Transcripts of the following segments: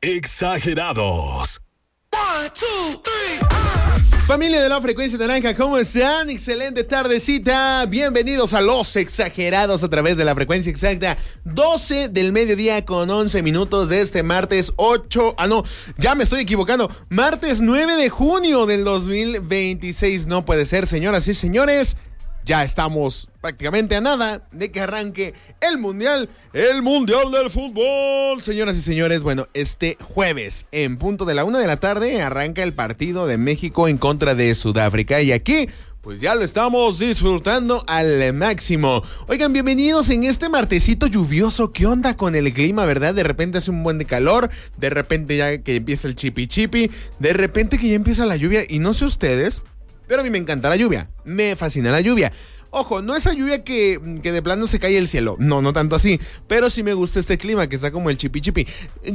Exagerados. 1, 2, 3. Familia de la Frecuencia Naranja, ¿cómo están? Excelente tardecita. Bienvenidos a Los Exagerados a través de la frecuencia exacta 12 del mediodía con 11 minutos de este martes 8... ya me estoy equivocando. Martes 9 de junio del 2026. No puede ser, señoras y señores. Ya estamos prácticamente a nada de que arranque el Mundial del Fútbol. Señoras y señores, bueno, este jueves, en punto de la 1 de la tarde, arranca el partido de México en contra de Sudáfrica. Y aquí, pues ya lo estamos disfrutando al máximo. Oigan, bienvenidos en este martesito lluvioso. ¿Qué onda con el clima, verdad? De repente hace un buen de calor, de repente ya que empieza el chipi chipi, de repente que ya empieza la lluvia. Y no sé ustedes, pero a mí me encanta la lluvia, me fascina la lluvia. Ojo, no esa lluvia que de plano se cae el cielo, no tanto así, pero sí me gusta este clima que está como el chipi chipi.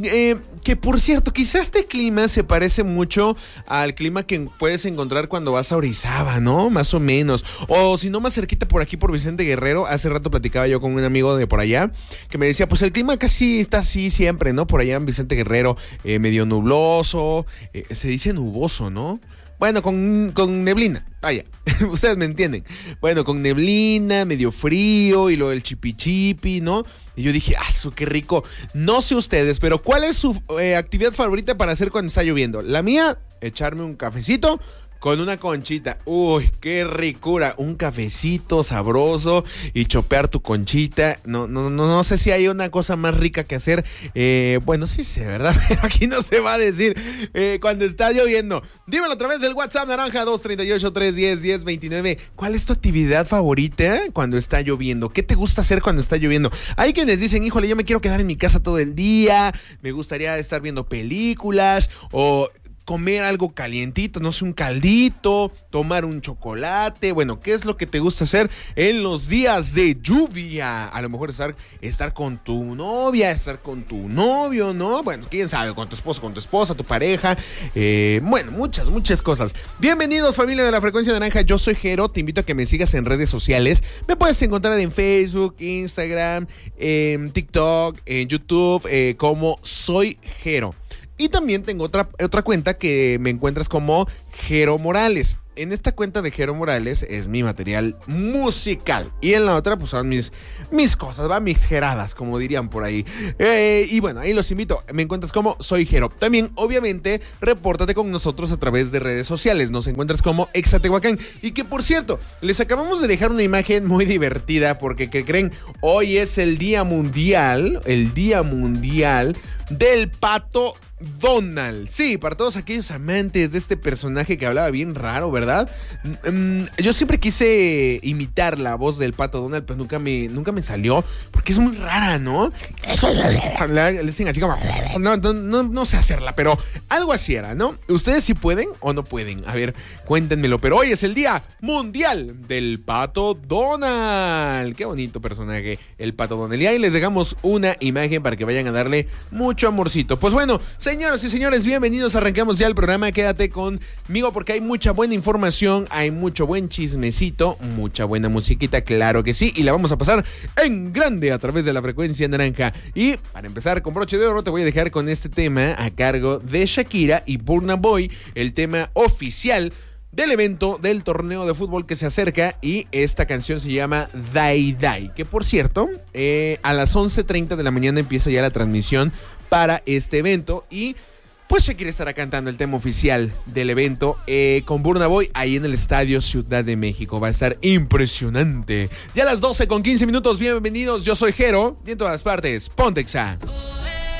Que por cierto, quizás este clima se parece mucho al clima que puedes encontrar cuando vas a Orizaba, ¿no? Más o menos. O si no, más cerquita por aquí por Vicente Guerrero. Hace rato platicaba yo con un amigo de por allá que me decía, pues el clima casi está así siempre, ¿no? Por allá en Vicente Guerrero, medio nubloso, se dice nuboso, ¿no? Bueno, con neblina, vaya, ustedes me entienden. Bueno, con neblina, medio frío y lo del chipi chipi, ¿no? Y yo dije, qué rico. No sé ustedes, pero ¿cuál es su actividad favorita para hacer cuando está lloviendo? La mía, echarme un cafecito con una conchita. Uy, qué ricura. Un cafecito sabroso y chopear tu conchita. No sé si hay una cosa más rica que hacer. Bueno, sí sé, ¿verdad? Pero aquí no se va a decir cuando está lloviendo. Dímelo a través del WhatsApp naranja 238-310-1029. ¿Cuál es tu actividad favorita cuando está lloviendo? ¿Qué te gusta hacer cuando está lloviendo? Hay quienes dicen, híjole, yo me quiero quedar en mi casa todo el día. Me gustaría estar viendo películas o comer algo calientito, no sé, un caldito, tomar un chocolate. Bueno, ¿qué es lo que te gusta hacer en los días de lluvia? A lo mejor estar con tu novia, estar con tu novio, ¿no? Bueno, quién sabe, con tu esposo, con tu esposa, tu pareja. Bueno, muchas cosas. Bienvenidos, familia de la Frecuencia Naranja. Yo soy Jero, te invito a que me sigas en redes sociales. Me puedes encontrar en Facebook, Instagram, en TikTok, en YouTube, como Soy Jero. Y también tengo otra cuenta que me encuentras como Jero Morales. En esta cuenta de Jero Morales es mi material musical. Y en la otra pues son mis cosas, ¿va? Mis jeradas, como dirían por ahí. Y bueno, ahí los invito. Me encuentras como Soy Jero. También, obviamente, repórtate con nosotros a través de redes sociales. Nos encuentras como Exatehuacán. Y que, por cierto, les acabamos de dejar una imagen muy divertida porque, ¿qué creen? Hoy es el Día Mundial del Pato Donald. Sí, para todos aquellos amantes de este personaje que hablaba bien raro, ¿verdad? Yo siempre quise imitar la voz del Pato Donald, pero nunca me salió, porque es muy rara, ¿no? Le dicen así como... No sé hacerla, pero algo así era, ¿no? ¿Ustedes sí pueden o no pueden? A ver, cuéntenmelo. Pero hoy es el Día Mundial del Pato Donald. Qué bonito personaje, el Pato Donald. Y ahí les dejamos una imagen para que vayan a darle mucho amorcito. Pues bueno, señoras y señores, bienvenidos. Arrancamos ya el programa. Quédate conmigo porque hay mucha buena información, hay mucho buen chismecito, mucha buena musiquita, claro que sí. Y la vamos a pasar en grande a través de la Frecuencia Naranja. Y para empezar con broche de oro, te voy a dejar con este tema a cargo de Shakira y Burna Boy, el tema oficial del evento del torneo de fútbol que se acerca. Y esta canción se llama Dai Dai, que por cierto, a las 11:30 de la mañana empieza ya la transmisión para este evento. Y pues Shakira estará cantando el tema oficial del evento con Burna Boy ahí en el Estadio Ciudad de México. Va a estar impresionante. Ya a las 12:15 minutos, bienvenidos. Yo soy Jero y en todas partes, ponte Exa.